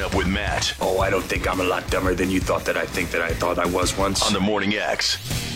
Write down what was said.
Up with Matt. Oh, I don't think I'm a lot dumber than you thought that I thought I was once. On the Morning X.